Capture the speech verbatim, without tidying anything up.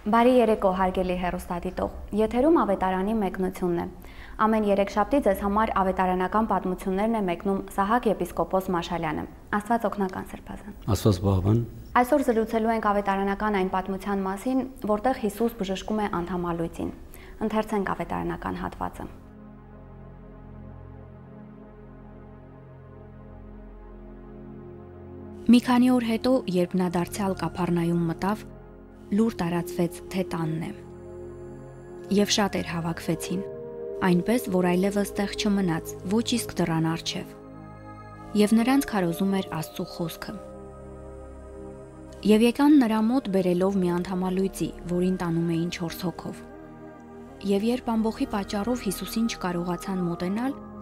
Բարի երեկո, հարգելի հեռուստադիտող։ Եթերում ավետարանի մեկնությունն է։ Ամեն երեքշաբթի ձեզ համար ավետարանական պատմություններն է մեկնում Սահակ եպիսկոպոս Մաշալյանը։ Աստված օգնական Սրբազան։ Աստված բաղվան։ Այսօր զրուցելու ենք ավետարանական այն պատմության մասին, որտեղ Հիսուս բժշկում է անդամալույծին։ Ընթերցենք ավետարանական հատվածը։ Մի քանի օր հետո, երբ նա դարձյալ Կափառնայում մտավ, լուր տարածվեց, թե տանն է։ Եվ շատեր հավաքվեցին, այնպես, որ այլևս տեղ չմնաց, ոչ իսկ դռան առջև։ Եվ նրանց քարոզում էր Աստծու խոսքը։ Եվ եկան նրա մոտ բերելով մի անդամալույծի, որին տանում էին չորս հոգով։ Եվ երբ ամբոխի պատճառով Հիսուսին չկարողացան մոտենալ,